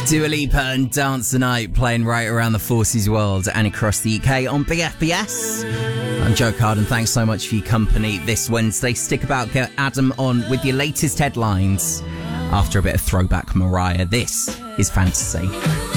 Dua Lipa and Dance the Night playing right around the Forces world and across the UK on Big FBS. I'm Joe Carden. Thanks so much for your company this Wednesday. Stick about, get Adam on with your latest headlines. After a bit of throwback Mariah, this is Fantasy.